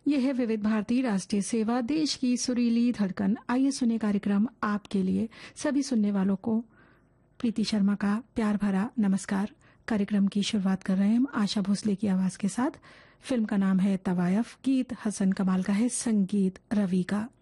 यह है विविध भारती राष्ट्रीय सेवा, देश की सुरीली धड़कन। आइए सुने कार्यक्रम आपके लिए। सभी सुनने वालों को प्रीति शर्मा का प्यार भरा नमस्कार। कार्यक्रम की शुरुआत कर रहे हैं हम आशा भोसले की आवाज के साथ। फिल्म का नाम है तवायफ, गीत हसन कमाल का है, संगीत रवि का।